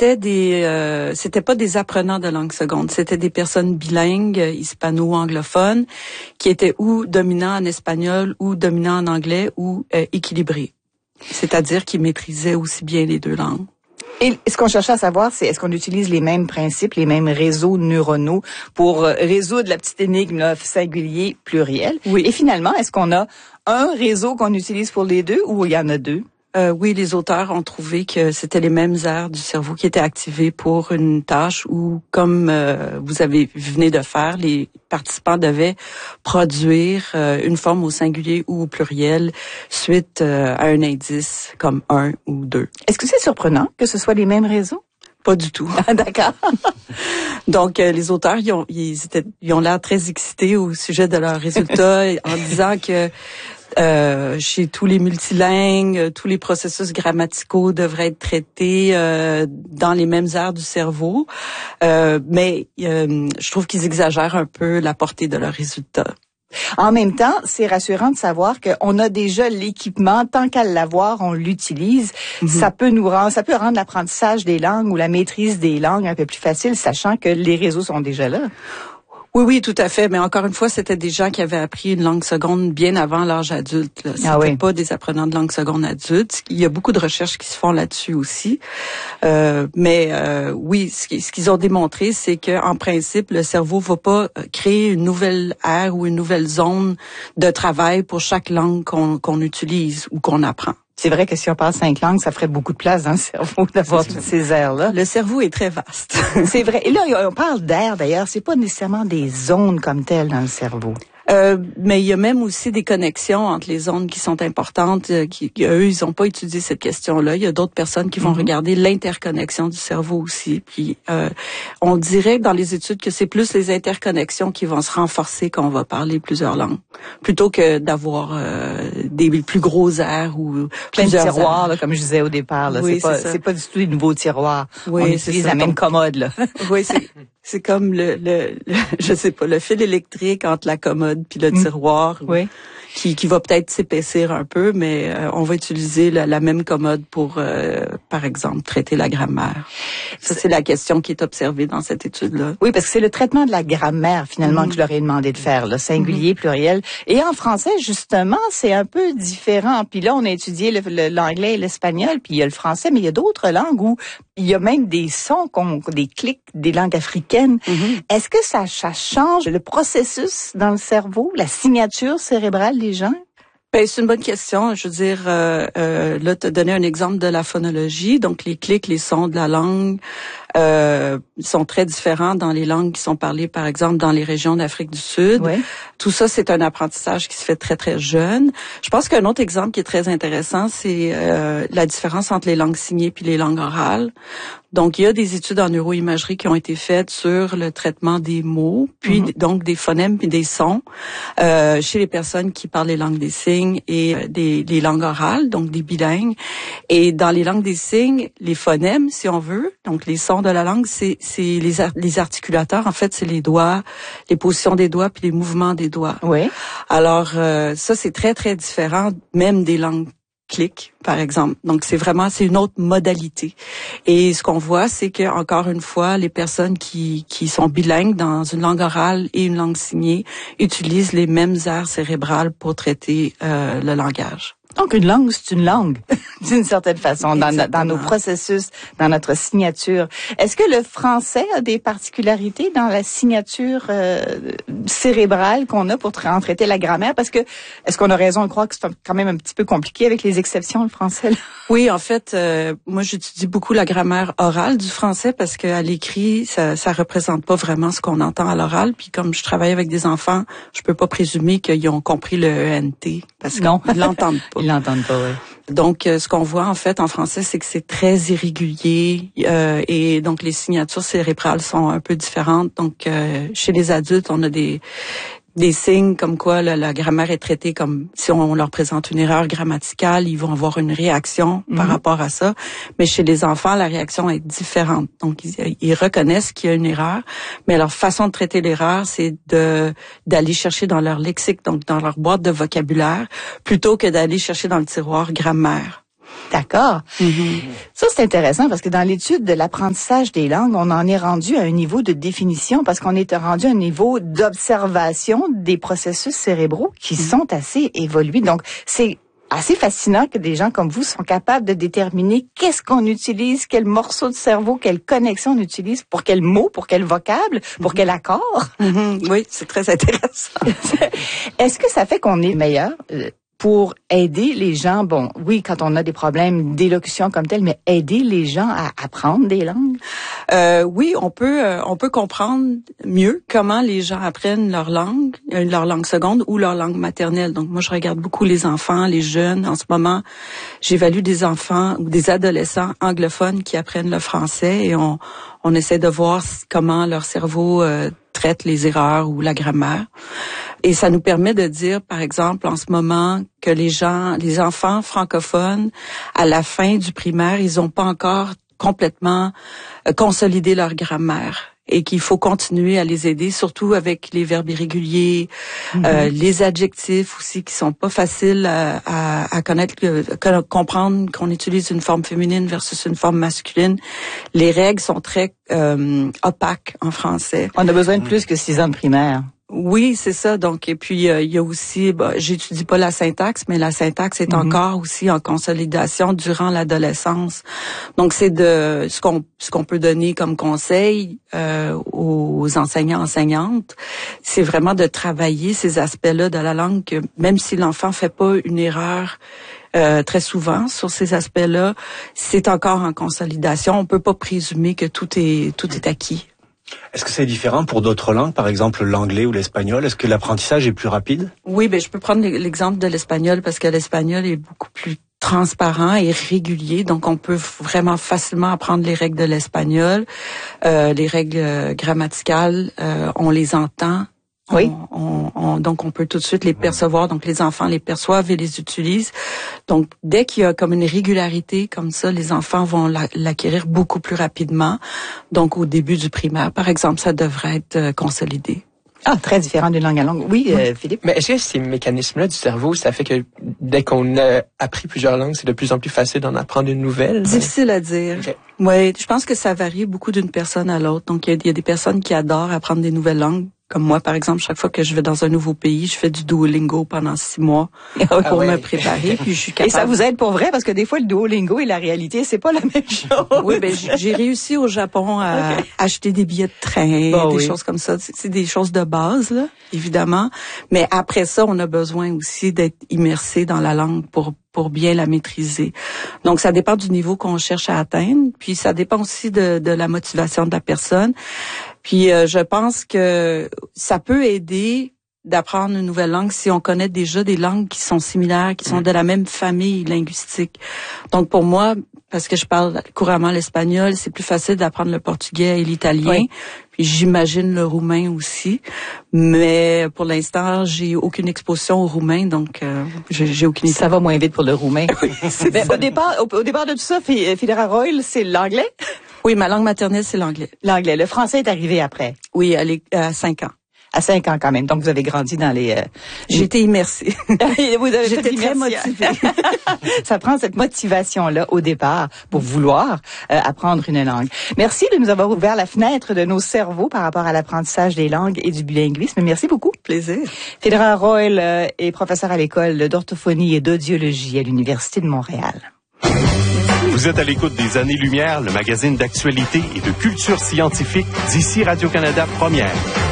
c'était pas des apprenants de langue seconde, c'était des personnes bilingues, hispano-anglophones, qui étaient ou dominants en espagnol ou dominants en anglais ou équilibrés. C'est-à-dire qu'ils maîtrisaient aussi bien les deux langues. Et ce qu'on cherchait à savoir, c'est est-ce qu'on utilise les mêmes principes, les mêmes réseaux neuronaux pour résoudre la petite énigme là, singulier, pluriel. Oui. Et finalement, est-ce qu'on a un réseau qu'on utilise pour les deux ou il y en a deux? Oui, les auteurs ont trouvé que c'était les mêmes aires du cerveau qui étaient activées pour une tâche où, comme venez de faire, les participants devaient produire une forme au singulier ou au pluriel suite à un indice comme 1 ou 2. Est-ce que c'est surprenant que ce soit les mêmes réseaux? Pas du tout. D'accord. Donc, les auteurs, ils ont l'air très excités au sujet de leurs résultats en disant que chez tous les multilingues, tous les processus grammaticaux devraient être traités dans les mêmes aires du cerveau. Mais je trouve qu'ils exagèrent un peu la portée de leurs résultats. En même temps, c'est rassurant de savoir qu'on a déjà l'équipement. Tant qu'à l'avoir, on l'utilise. Mm-hmm. Ça peut rendre l'apprentissage des langues ou la maîtrise des langues un peu plus facile, sachant que les réseaux sont déjà là. Oui, tout à fait. Mais encore une fois, c'était des gens qui avaient appris une langue seconde bien avant l'âge adulte. Là. C'était pas des apprenants de langue seconde adultes. Il y a beaucoup de recherches qui se font là-dessus aussi. Oui, ce qu'ils ont démontré, c'est que en principe, le cerveau va pas créer une nouvelle aire ou une nouvelle zone de travail pour chaque langue qu'on utilise ou qu'on apprend. C'est vrai que si on parle 5 langues, ça ferait beaucoup de place dans le cerveau d'avoir toutes ces aires-là. Le cerveau est très vaste. C'est vrai. Et là, on parle d'air d'ailleurs. C'est pas nécessairement des zones comme telles dans le cerveau. Mais il y a même aussi des connexions entre les zones qui sont importantes. Eux, ils n'ont pas étudié cette question-là. Il y a d'autres personnes qui vont regarder l'interconnexion du cerveau aussi. Puis, on dirait dans les études que c'est plus les interconnexions qui vont se renforcer quand on va parler plusieurs langues, plutôt que d'avoir des plus gros airs ou plein de tiroirs, là, comme je disais au départ. Là. Oui, c'est pas du tout des nouveaux tiroirs. Oui, on utilise la même commode. Là. Oui, c'est comme je sais pas, le fil électrique entre la commode puis le tiroir. Oui. Qui va peut-être s'épaissir un peu, mais on va utiliser la même commode pour, par exemple, traiter la grammaire. Ça, c'est la question qui est observée dans cette étude-là. Oui, parce que c'est le traitement de la grammaire, finalement, que je leur ai demandé de faire, là, singulier, pluriel. Et en français, justement, c'est un peu différent. Puis là, on a étudié l'anglais et l'espagnol, puis il y a le français, mais il y a d'autres langues où il y a même des sons, des clics, des langues africaines. Est-ce que ça change le processus dans le cerveau, la signature cérébrale des gens? Ben, c'est une bonne question. Je veux dire, là, tu as donné un exemple de la phonologie. Donc, les clics, les sons de la langue sont très différents dans les langues qui sont parlées, par exemple, dans les régions d'Afrique du Sud. Oui. Tout ça, c'est un apprentissage qui se fait très, très jeune. Je pense qu'un autre exemple qui est très intéressant, c'est la différence entre les langues signées puis les langues orales. Donc, il y a des études en neuroimagerie qui ont été faites sur le traitement des mots, puis donc des phonèmes puis des sons chez les personnes qui parlent les langues des signes et des langues orales, donc des bilingues. Et dans les langues des signes, les phonèmes, si on veut, donc les sons de la langue, c'est les articulateurs. En fait, c'est les doigts, les positions des doigts puis les mouvements des doigts. Oui. Alors, ça, c'est très, très différent, même des langues clic, par exemple. Donc, c'est une autre modalité. Et ce qu'on voit, c'est que, encore une fois, les personnes qui sont bilingues dans une langue orale et une langue signée utilisent les mêmes aires cérébrales pour traiter le langage. Donc, une langue, c'est une langue, d'une certaine façon, dans nos processus, dans notre signature. Est-ce que le français a des particularités dans la signature cérébrale qu'on a pour en traiter la grammaire? Parce que, est-ce qu'on a raison de croire que c'est quand même un petit peu compliqué avec les exceptions, le français? Là? Oui, en fait, moi, j'étudie beaucoup la grammaire orale du français parce qu'à l'écrit, ça représente pas vraiment ce qu'on entend à l'oral. Puis comme je travaille avec des enfants, je peux pas présumer qu'ils ont compris le ENT parce qu'ils l'entendent pas. Ils l'entendent pas, oui. Donc, ce qu'on voit en fait en français, c'est que c'est très irrégulier et donc les signatures cérébrales sont un peu différentes. Donc, chez les adultes, on a des signes comme quoi la grammaire est traitée comme si on leur présente une erreur grammaticale, ils vont avoir une réaction par rapport à ça. Mais chez les enfants, la réaction est différente. Donc, ils reconnaissent qu'il y a une erreur, mais leur façon de traiter l'erreur, c'est d'aller chercher dans leur lexique, donc dans leur boîte de vocabulaire, plutôt que d'aller chercher dans le tiroir grammaire. D'accord. Ça, c'est intéressant parce que dans l'étude de l'apprentissage des langues, on en est rendu à un niveau de définition parce qu'on est rendu à un niveau d'observation des processus cérébraux qui sont assez évolués. Donc, c'est assez fascinant que des gens comme vous sont capables de déterminer qu'est-ce qu'on utilise, quel morceau de cerveau, quelle connexion on utilise, pour quel mot, pour quel vocable, pour quel accord. Oui, c'est très intéressant. Est-ce que ça fait qu'on est meilleur pour aider les gens, bon, oui, quand on a des problèmes d'élocution comme tel, mais aider les gens à apprendre des langues? Oui, on peut comprendre mieux comment les gens apprennent leur langue seconde ou leur langue maternelle. Donc, moi, je regarde beaucoup les enfants, les jeunes. En ce moment, j'évalue des enfants ou des adolescents anglophones qui apprennent le français et on essaie de voir comment leur cerveau traite les erreurs ou la grammaire. Et ça nous permet de dire, par exemple, en ce moment, que les enfants francophones, à la fin du primaire, ils n'ont pas encore complètement consolidé leur grammaire et qu'il faut continuer à les aider, surtout avec les verbes irréguliers, les adjectifs aussi qui sont pas faciles à connaître, comprendre qu'on utilise une forme féminine versus une forme masculine. Les règles sont très opaques en français. On a besoin de plus que 6 ans de primaire. Oui, c'est ça. Donc, et puis il y a aussi, j'étudie pas la syntaxe, mais la syntaxe est encore aussi en consolidation durant l'adolescence. Donc, c'est de ce qu'on peut donner comme conseil aux enseignantes, c'est vraiment de travailler ces aspects-là de la langue, que même si l'enfant fait pas une erreur très souvent sur ces aspects-là, c'est encore en consolidation. On peut pas présumer que tout est acquis. Est-ce que c'est différent pour d'autres langues, par exemple l'anglais ou l'espagnol? Est-ce que l'apprentissage est plus rapide? Oui, je peux prendre l'exemple de l'espagnol parce que l'espagnol est beaucoup plus transparent et régulier, donc on peut vraiment facilement apprendre les règles de l'espagnol. Les règles grammaticales, on les entend. Oui. Donc, on peut tout de suite les percevoir. Donc, les enfants les perçoivent et les utilisent. Donc, dès qu'il y a comme une régularité comme ça, les enfants vont l'acquérir beaucoup plus rapidement. Donc, au début du primaire, par exemple, ça devrait être consolidé. Ah, très différent d'une langue à langue. Oui, Philippe. Mais est-ce que ces mécanismes-là du cerveau, ça fait que dès qu'on a appris plusieurs langues, c'est de plus en plus facile d'en apprendre une nouvelle? Difficile à dire. Okay. Oui, je pense que ça varie beaucoup d'une personne à l'autre. Donc, il y a des personnes qui adorent apprendre des nouvelles langues. Comme moi, par exemple, chaque fois que je vais dans un nouveau pays, je fais du Duolingo pendant 6 mois pour me préparer. Puis je suis capable. Et ça vous aide pour vrai? Parce que des fois, le Duolingo et la réalité, c'est pas la même chose. Oui, j'ai réussi au Japon à acheter des billets de train, choses comme ça. C'est des choses de base, là, évidemment. Mais après ça, on a besoin aussi d'être immersé dans la langue pour bien la maîtriser. Donc, ça dépend du niveau qu'on cherche à atteindre. Puis, ça dépend aussi de la motivation de la personne. Puis, je pense que ça peut aider d'apprendre une nouvelle langue si on connaît déjà des langues qui sont similaires, qui sont de la même famille linguistique. Donc, pour moi, parce que je parle couramment l'espagnol, c'est plus facile d'apprendre le portugais et l'italien. Oui. Puis j'imagine le roumain aussi. Mais pour l'instant, j'ai aucune exposition au roumain, donc j'ai aucune idée. Ça va moins vite pour le roumain. Oui, mais au départ de tout ça, Federa Royle, c'est l'anglais? Oui, ma langue maternelle, c'est l'anglais. L'anglais. Le français est arrivé après? Oui, à 5 ans. À 5 ans quand même. Donc, vous avez grandi dans les... J'ai été immersée. J'étais très motivée. Ça prend cette motivation-là au départ pour vouloir apprendre une langue. Merci de nous avoir ouvert la fenêtre de nos cerveaux par rapport à l'apprentissage des langues et du bilinguisme. Merci beaucoup. Plaisir. Federa Royle est professeur à l'école d'orthophonie et d'audiologie à l'Université de Montréal. Vous êtes à l'écoute des Années-Lumière, le magazine d'actualité et de culture scientifique d'ici Radio-Canada Première.